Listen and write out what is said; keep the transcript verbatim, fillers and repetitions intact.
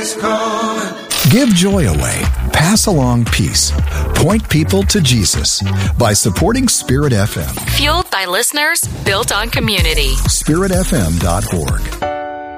is calling. Give joy away. Pass along peace. Point people to Jesus by supporting Spirit F M. Fueled by listeners, built on community. spirit f m dot org.